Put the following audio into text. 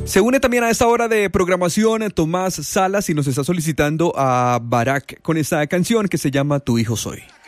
Se une también a esta hora de programación Tomás Salas y nos está solicitando a Barak con esta canción que se llama Tu hijo soy.